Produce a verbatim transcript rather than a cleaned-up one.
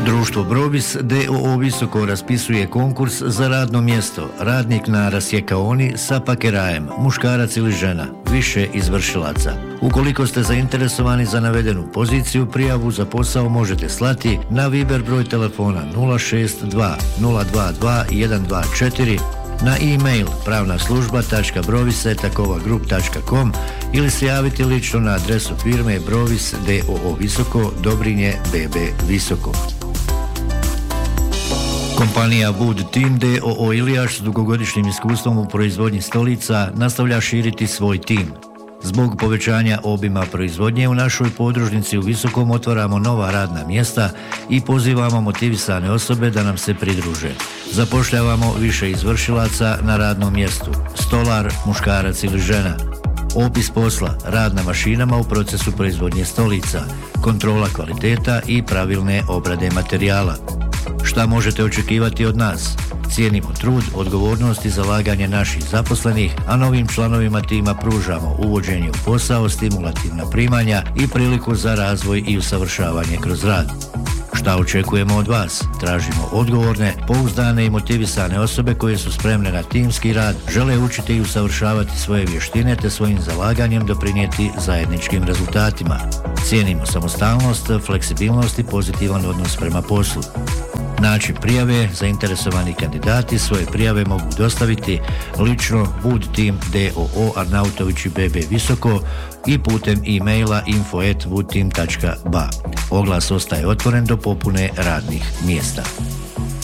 Društvo Brobis d o o Visoko raspisuje konkurs za radno mjesto. Radnik na rasjekaoni sa pakerajem, muškarac ili žena, više izvršilaca. Ukoliko ste zainteresovani za navedenu poziciju, prijavu za posao možete slati na Viber broj telefona nula šest dva nula dva dva jedan dva četiri, na e-mail pravna služba tačka brovis at takova grup tačka com ili se javiti lično na adresu firme Brovis d o o Visoko, Dobrinje B B Visoko. Kompanija Wood Team d o o Ilijaš s dugogodišnjim iskustvom u proizvodnji stolica nastavlja širiti svoj tim. Zbog povećanja obima proizvodnje u našoj podružnici u Visokom otvaramo nova radna mjesta i pozivamo motivisane osobe da nam se pridruže. Zapošljavamo više izvršilaca na radnom mjestu, stolar, muškarac ili žena. Opis posla, rad na mašinama u procesu proizvodnje stolica, kontrola kvaliteta i pravilne obrade materijala. Šta možete očekivati od nas? Cijenimo trud, odgovornost i zalaganje naših zaposlenih, a novim članovima tima pružamo uvođenje u posao, stimulativna primanja i priliku za razvoj i usavršavanje kroz rad. Šta očekujemo od vas? Tražimo odgovorne, pouzdane i motivisane osobe koje su spremne na timski rad, žele učiti i usavršavati svoje vještine te svojim zalaganjem doprinijeti zajedničkim rezultatima. Cijenimo samostalnost, fleksibilnost i pozitivan odnos prema poslu. Način prijave, zainteresovani kandidati svoje prijave mogu dostaviti lično Wood Team d o o Arnautović B B Visoko i putem e-maila info at woodteam tačka b a. Oglas ostaje otvoren do popune radnih mjesta.